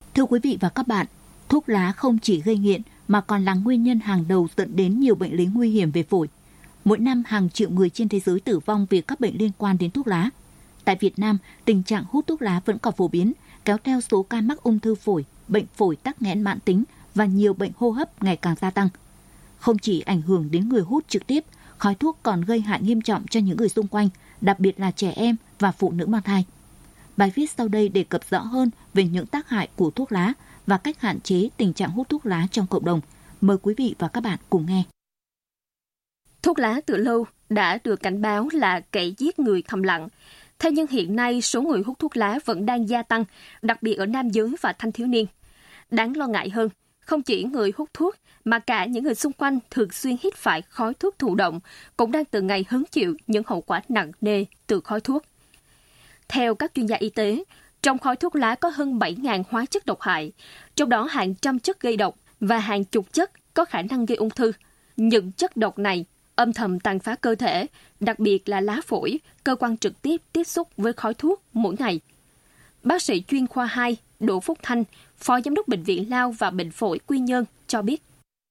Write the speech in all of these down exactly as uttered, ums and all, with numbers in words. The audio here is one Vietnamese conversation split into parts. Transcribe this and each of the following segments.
Thưa quý vị và các bạn, thuốc lá không chỉ gây nghiện mà còn là nguyên nhân hàng đầu dẫn đến nhiều bệnh lý nguy hiểm về phổi. Mỗi năm hàng triệu người trên thế giới tử vong vì các bệnh liên quan đến thuốc lá. Tại Việt Nam, tình trạng hút thuốc lá vẫn còn phổ biến, kéo theo số ca mắc ung thư phổi, bệnh phổi tắc nghẽn mãn tính và nhiều bệnh hô hấp ngày càng gia tăng. Không chỉ ảnh hưởng đến người hút trực tiếp, khói thuốc còn gây hại nghiêm trọng cho những người xung quanh, đặc biệt là trẻ em và phụ nữ mang thai. Bài viết sau đây đề cập rõ hơn về những tác hại của thuốc lá và cách hạn chế tình trạng hút thuốc lá trong cộng đồng. Mời quý vị và các bạn cùng nghe. Thuốc lá từ lâu đã được cảnh báo là kẻ giết người thầm lặng. Thế nhưng hiện nay số người hút thuốc lá vẫn đang gia tăng, đặc biệt ở nam giới và thanh thiếu niên. Đáng lo ngại hơn, không chỉ người hút thuốc mà cả những người xung quanh thường xuyên hít phải khói thuốc thụ động cũng đang từng ngày hứng chịu những hậu quả nặng nề từ khói thuốc. Theo các chuyên gia y tế, trong khói thuốc lá có hơn bảy nghìn hóa chất độc hại, trong đó hàng trăm chất gây độc và hàng chục chất có khả năng gây ung thư. Những chất độc này âm thầm tàn phá cơ thể, đặc biệt là lá phổi, cơ quan trực tiếp tiếp xúc với khói thuốc mỗi ngày. Bác sĩ chuyên khoa hai Đỗ Phúc Thanh, Phó Giám đốc Bệnh viện Lao và Bệnh phổi Quy Nhơn cho biết.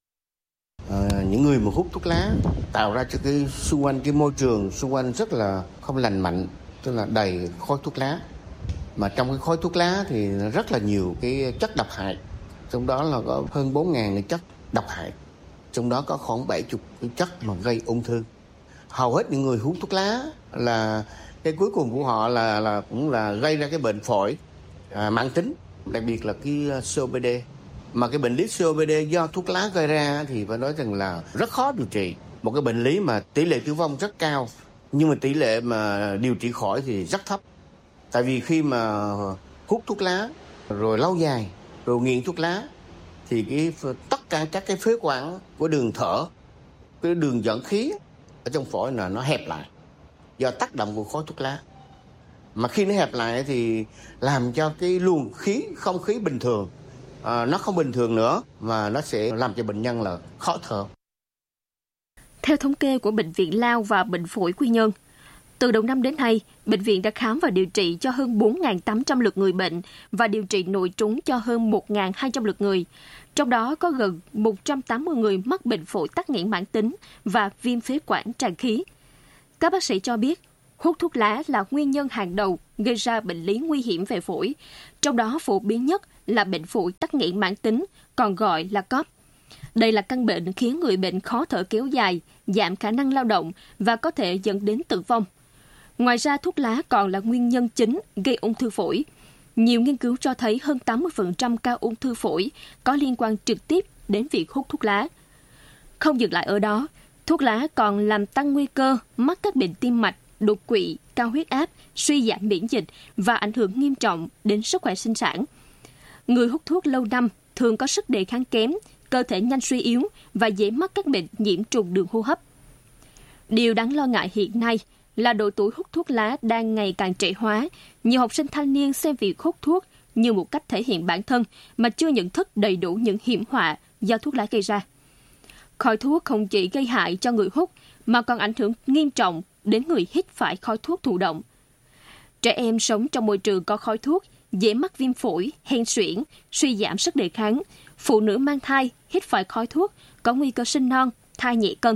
À, những người mà hút thuốc lá tạo ra cho cái xung quanh cái môi trường xung quanh rất là không lành mạnh, tức là đầy khói thuốc lá. Mà trong cái khói thuốc lá thì rất là nhiều cái chất độc hại, trong đó là có hơn bốn nghìn chất độc hại, trong đó có khoảng bảy mươi cái chất mà gây ung thư. Hầu hết những người hút thuốc lá là cái cuối cùng của họ là là cũng là gây ra cái bệnh phổi à, mãn tính, đặc biệt là cái xê ô pê đê. Mà cái bệnh lý xê ô pê đê do thuốc lá gây ra thì phải nói rằng là rất khó điều trị. Một cái bệnh lý mà tỷ lệ tử vong rất cao, nhưng mà tỷ lệ mà điều trị khỏi thì rất thấp. Tại vì khi mà hút thuốc lá rồi lâu dài, rồi nghiện thuốc lá thì cái tất cả các cái phế quản của đường thở, cái đường dẫn khí ở trong phổi là nó hẹp lại do tác động của khói thuốc lá. Mà khi nó hẹp lại thì làm cho cái luồng khí, không khí bình thường à, nó không bình thường nữa, và nó sẽ làm cho bệnh nhân là khó thở. Theo thống kê của Bệnh viện Lao và Bệnh phổi Quy Nhơn, từ đầu năm đến nay, bệnh viện đã khám và điều trị cho hơn bốn nghìn tám trăm lượt người bệnh và điều trị nội trú cho hơn một nghìn hai trăm lượt người. Trong đó có gần một trăm tám mươi người mắc bệnh phổi tắc nghẽn mãn tính và viêm phế quản tràn khí. Các bác sĩ cho biết, hút thuốc lá là nguyên nhân hàng đầu gây ra bệnh lý nguy hiểm về phổi. Trong đó phổ biến nhất là bệnh phổi tắc nghẽn mãn tính, còn gọi là cóp. Đây là căn bệnh khiến người bệnh khó thở kéo dài, giảm khả năng lao động và có thể dẫn đến tử vong. Ngoài ra, thuốc lá còn là nguyên nhân chính gây ung thư phổi. Nhiều nghiên cứu cho thấy hơn tám mươi phần trăm ca ung thư phổi có liên quan trực tiếp đến việc hút thuốc lá. Không dừng lại ở đó, thuốc lá còn làm tăng nguy cơ mắc các bệnh tim mạch, đột quỵ, cao huyết áp, suy giảm miễn dịch và ảnh hưởng nghiêm trọng đến sức khỏe sinh sản. Người hút thuốc lâu năm thường có sức đề kháng kém, cơ thể nhanh suy yếu và dễ mắc các bệnh nhiễm trùng đường hô hấp. Điều đáng lo ngại hiện nay là độ tuổi hút thuốc lá đang ngày càng trẻ hóa. Nhiều học sinh thanh niên xem việc hút thuốc như một cách thể hiện bản thân mà chưa nhận thức đầy đủ những hiểm họa do thuốc lá gây ra. Khói thuốc không chỉ gây hại cho người hút mà còn ảnh hưởng nghiêm trọng đến người hít phải khói thuốc thụ động. Trẻ em sống trong môi trường có khói thuốc dễ mắc viêm phổi, hen suyễn, suy giảm sức đề kháng. Phụ nữ mang thai hít phải khói thuốc có nguy cơ sinh non, thai nhẹ cân.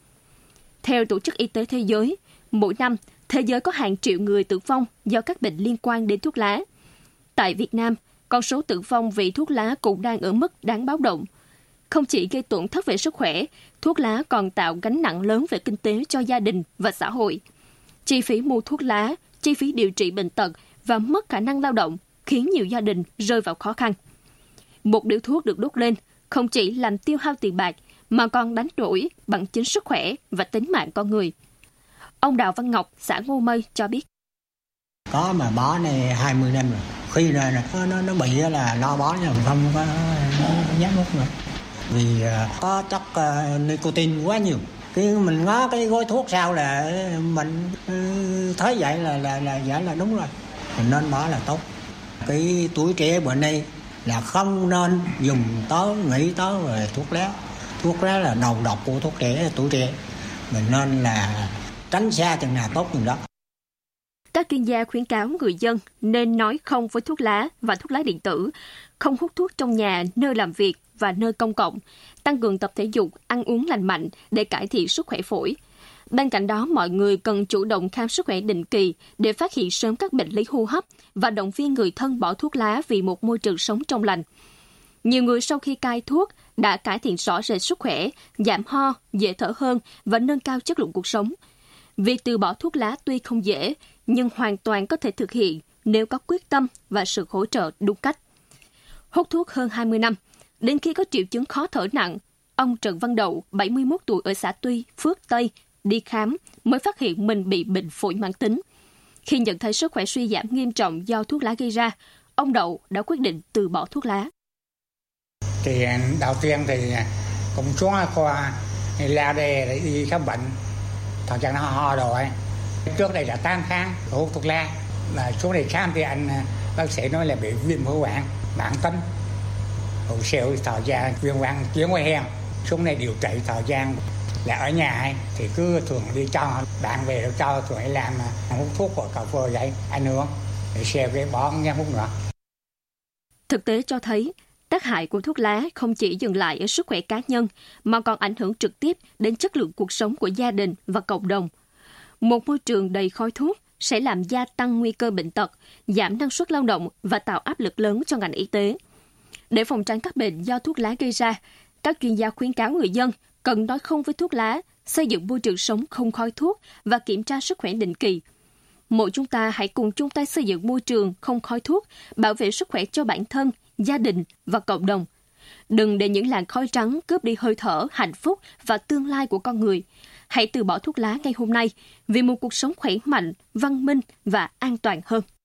Theo Tổ chức Y tế Thế giới, mỗi năm, thế giới có hàng triệu người tử vong do các bệnh liên quan đến thuốc lá. Tại Việt Nam, con số tử vong vì thuốc lá cũng đang ở mức đáng báo động. Không chỉ gây tổn thất về sức khỏe, thuốc lá còn tạo gánh nặng lớn về kinh tế cho gia đình và xã hội. Chi phí mua thuốc lá, chi phí điều trị bệnh tật và mất khả năng lao động khiến nhiều gia đình rơi vào khó khăn. Một điếu thuốc được đốt lên không chỉ làm tiêu hao tiền bạc mà còn đánh đổi bằng chính sức khỏe và tính mạng con người. Ông Đào Văn Ngọc, xã Ngô Mây cho biết. Có mà bó này hai mươi năm rồi. Khi này nó, nó, nó bị là lo bó nhưng không có dám hút nữa. Vì có chất uh, nicotine quá nhiều. Khi mình ngó cái gói thuốc sau là mình uh, thấy vậy là là là vậy là đúng rồi. Mình nên bỏ là tốt. Cái tuổi trẻ bữa nay là không nên dùng tới, nghĩ tới về thuốc lá. Thuốc lá là đầu độc của thuốc trẻ, tuổi trẻ. Mình nên là tránh xa chừng nào tốt chừng đó. Các chuyên gia khuyến cáo người dân nên nói không với thuốc lá và thuốc lá điện tử, không hút thuốc trong nhà, nơi làm việc và nơi công cộng, tăng cường tập thể dục, ăn uống lành mạnh để cải thiện sức khỏe phổi. Bên cạnh đó, mọi người cần chủ động khám sức khỏe định kỳ để phát hiện sớm các bệnh lý hô hấp và động viên người thân bỏ thuốc lá vì một môi trường sống trong lành. Nhiều người sau khi cai thuốc đã cải thiện rõ rệt sức khỏe, giảm ho, dễ thở hơn và nâng cao chất lượng cuộc sống. Việc từ bỏ thuốc lá tuy không dễ, nhưng hoàn toàn có thể thực hiện nếu có quyết tâm và sự hỗ trợ đúng cách. Hút thuốc hơn hai mươi năm, đến khi có triệu chứng khó thở nặng, ông Trần Văn Đậu, bảy mươi mốt tuổi ở xã Tuy, Phước Tây, đi khám mới phát hiện mình bị bệnh phổi mãn tính. Khi nhận thấy sức khỏe suy giảm nghiêm trọng do thuốc lá gây ra, ông Đậu đã quyết định từ bỏ thuốc lá. Thì đầu tiên thì cũng xuống khoa lao đề để đi khám bệnh, thằng chàng nó ho rồi. Trước đây là tám tháng hút thuốc lá, là xuống đây khám thì anh bác sĩ nói là bị viêm phổi quản mãn tính. Hồi sau thời gian viêm quản chuyển qua hen, xuống đây điều trị thời gian là ở nhà ấy, thì cứ thường đi cho bạn về đâu cho thường hay làm hút thuốc hoặc cà phê vậy ảnh hưởng để xe cái bỏ nghe hút nữa. Thực tế cho thấy tác hại của thuốc lá không chỉ dừng lại ở sức khỏe cá nhân mà còn ảnh hưởng trực tiếp đến chất lượng cuộc sống của gia đình và cộng đồng. Một môi trường đầy khói thuốc sẽ làm gia tăng nguy cơ bệnh tật, giảm năng suất lao động và tạo áp lực lớn cho ngành y tế. Để phòng tránh các bệnh do thuốc lá gây ra, các chuyên gia khuyến cáo người dân cần nói không với thuốc lá, xây dựng môi trường sống không khói thuốc và kiểm tra sức khỏe định kỳ. Mỗi chúng ta hãy cùng chung tay xây dựng môi trường không khói thuốc, bảo vệ sức khỏe cho bản thân, gia đình và cộng đồng. Đừng để những làn khói trắng cướp đi hơi thở, hạnh phúc và tương lai của con người. Hãy từ bỏ thuốc lá ngay hôm nay vì một cuộc sống khỏe mạnh, văn minh và an toàn hơn.